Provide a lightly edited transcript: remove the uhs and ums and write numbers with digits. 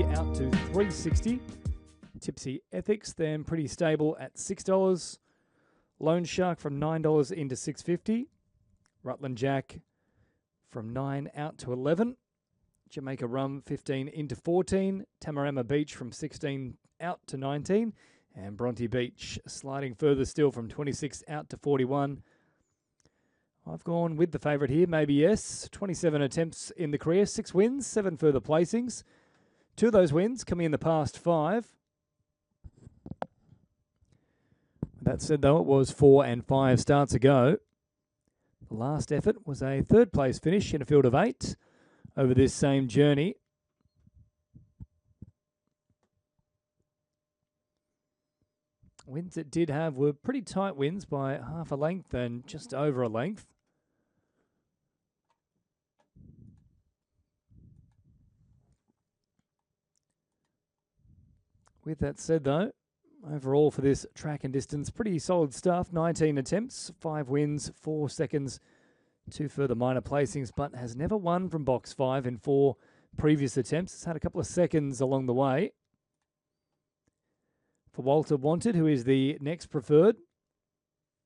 out to $3.60. Tipsy Ethics, then pretty stable at $6. Lone Shark from $9 into $6.50. Rutland Jack from $9 out to $11. Jamaica Rum 15 into $14. Tamarama Beach from $16 out to $19. And Bronte Beach sliding further still from $26 out to $41. I've gone with the favourite here, maybe yes. 27 attempts in the career, 6 wins, 7 further placings. 2 of those wins coming in the past 5. That said, though, it was 4 and 5 starts ago. The last effort was a 3rd place finish in a field of 8 over this same journey. Wins it did have were pretty tight wins by half a length and just over a length. With that said, though, overall for this track and distance, pretty solid stuff. 19 attempts, 5 wins, 4 seconds, 2 further minor placings, but has never won from box 5 in 4 previous attempts. It's had a couple of seconds along the way. For Walter Wanted, who is the next preferred,